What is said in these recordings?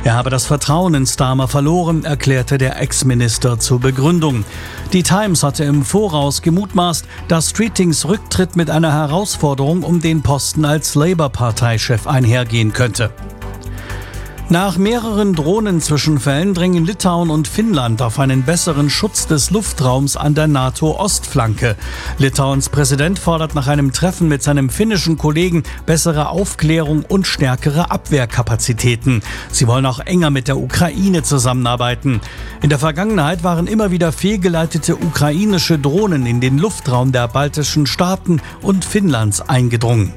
Er habe das Vertrauen in Starmer verloren, erklärte der Ex-Minister zur Begründung. Die Times hatte im Voraus gemutmaßt, dass Streetings Rücktritt mit einer Herausforderung um den Posten als Labour-Parteichef einhergehen könnte. Nach mehreren Drohnenzwischenfällen drängen Litauen und Finnland auf einen besseren Schutz des Luftraums an der NATO-Ostflanke. Litauens Präsident fordert nach einem Treffen mit seinem finnischen Kollegen bessere Aufklärung und stärkere Abwehrkapazitäten. Sie wollen auch enger mit der Ukraine zusammenarbeiten. In der Vergangenheit waren immer wieder fehlgeleitete ukrainische Drohnen in den Luftraum der baltischen Staaten und Finnlands eingedrungen.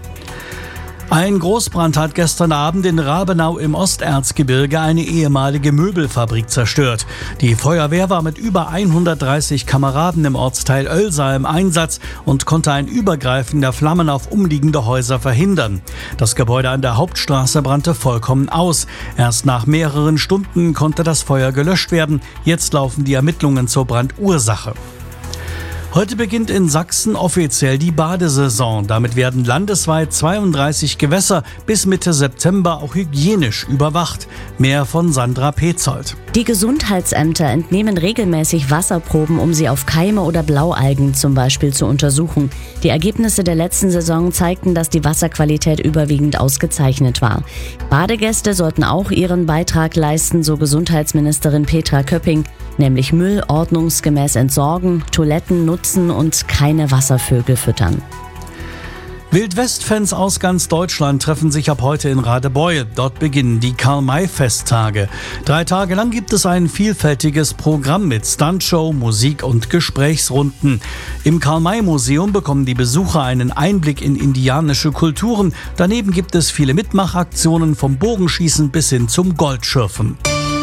Ein Großbrand hat gestern Abend in Rabenau im Osterzgebirge eine ehemalige Möbelfabrik zerstört. Die Feuerwehr war mit über 130 Kameraden im Ortsteil Oelsa im Einsatz und konnte ein Übergreifen der Flammen auf umliegende Häuser verhindern. Das Gebäude an der Hauptstraße brannte vollkommen aus. Erst nach mehreren Stunden konnte das Feuer gelöscht werden. Jetzt laufen die Ermittlungen zur Brandursache. Heute beginnt in Sachsen offiziell die Badesaison. Damit werden landesweit 32 Gewässer bis Mitte September auch hygienisch überwacht. Mehr von Sandra Petzold. Die Gesundheitsämter entnehmen regelmäßig Wasserproben, um sie auf Keime oder Blaualgen zum Beispiel zu untersuchen. Die Ergebnisse der letzten Saison zeigten, dass die Wasserqualität überwiegend ausgezeichnet war. Badegäste sollten auch ihren Beitrag leisten, so Gesundheitsministerin Petra Köpping, nämlich Müll ordnungsgemäß entsorgen, Toiletten nutzen und keine Wasservögel füttern. Wildwest-Fans aus ganz Deutschland treffen sich ab heute in Radebeul. Dort beginnen die Karl-May-Festtage. 3 Tage lang gibt es ein vielfältiges Programm mit Stuntshow, Musik und Gesprächsrunden. Im Karl-May-Museum bekommen die Besucher einen Einblick in indianische Kulturen. Daneben gibt es viele Mitmachaktionen vom Bogenschießen bis hin zum Goldschürfen.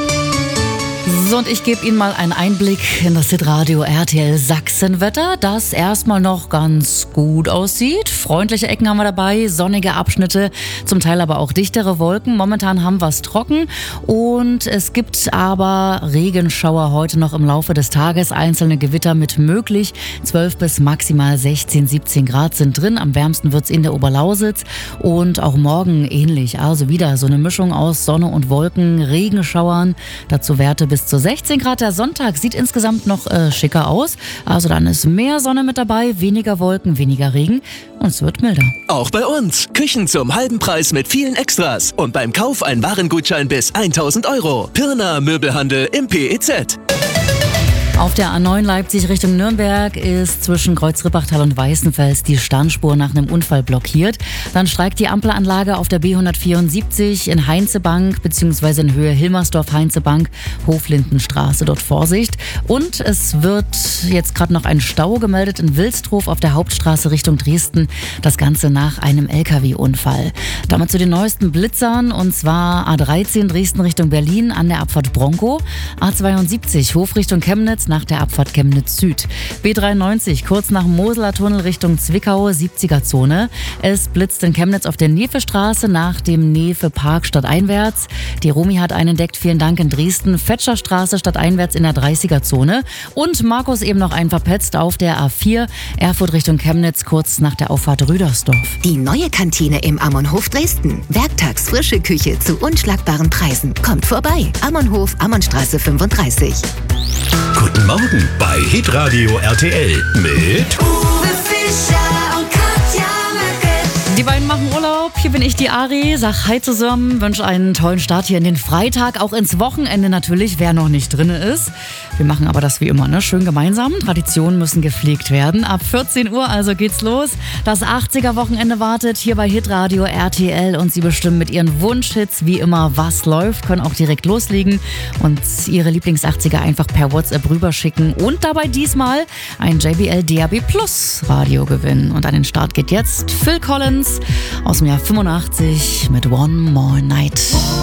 So, und ich gebe Ihnen mal einen Einblick in das Hitradio RTL Sachsenwetter, das erstmal noch ganz gut aussieht. Freundliche Ecken haben wir dabei, sonnige Abschnitte, zum Teil aber auch dichtere Wolken. Momentan haben wir es trocken und es gibt aber Regenschauer heute noch im Laufe des Tages. Einzelne Gewitter mit möglich 12 bis maximal 16, 17 Grad sind drin. Am wärmsten wird es in der Oberlausitz und auch morgen ähnlich. Also wieder so eine Mischung aus Sonne und Wolken, Regenschauern, dazu Werte bis zu 16 Grad. Der Sonntag sieht insgesamt noch schicker aus. Also dann ist mehr Sonne mit dabei, weniger Wolken, weniger Regen und es wird milder. Auch bei uns. Küchen zum halben Preis mit vielen Extras. Und beim Kauf ein Warengutschein bis 1.000 €. Pirna Möbelhandel im PEZ. Auf der A9 Leipzig Richtung Nürnberg ist zwischen Kreuz-Rippachtal und Weißenfels die Standspur nach einem Unfall blockiert. Dann streikt die Ampelanlage auf der B174 in Heinzebank bzw. in Höhe Hilmersdorf-Heinzebank, Hoflindenstraße, dort Vorsicht. Und es wird jetzt gerade noch ein Stau gemeldet in Wilsdruf auf der Hauptstraße Richtung Dresden. Das Ganze nach einem LKW-Unfall. Damit zu den neuesten Blitzern, und zwar A13 Dresden Richtung Berlin an der Abfahrt Bronco, A72 Hof Richtung Chemnitz nach der Abfahrt Chemnitz Süd. B93 kurz nach dem Moseler Tunnel Richtung Zwickau, 70er-Zone. Es blitzt in Chemnitz auf der Nevestraße nach dem Nefe-Park stadteinwärts. Die Romi hat einen entdeckt, vielen Dank, in Dresden. Fetscherstraße stadteinwärts in der 30er-Zone. Und Markus eben noch einen verpetzt auf der A4 Erfurt Richtung Chemnitz kurz nach der Auffahrt Rüdersdorf. Die neue Kantine im Ammonhof Dresden. Werktags frische Küche zu unschlagbaren Preisen. Kommt vorbei. Ammonhof, Ammonstraße 35. Guten Morgen bei Hitradio RTL mit Uwe Fischer und Katja Möcke. Die beiden machen Urlaub. Hier bin ich, die Ari. Sag hi zusammen. Wünsche einen tollen Start hier in den Freitag. Auch ins Wochenende natürlich, wer noch nicht drin ist. Wir machen aber das wie immer, ne? Schön gemeinsam. Traditionen müssen gepflegt werden. Ab 14 Uhr also geht's los. Das 80er-Wochenende wartet hier bei Hitradio RTL. Und Sie bestimmen mit Ihren Wunschhits wie immer, was läuft. Können auch direkt loslegen und Ihre Lieblings-80er einfach per WhatsApp rüberschicken. Und dabei diesmal ein JBL DAB Plus Radio gewinnen. Und an den Start geht jetzt Phil Collins aus dem Jahr 85 mit One More Night.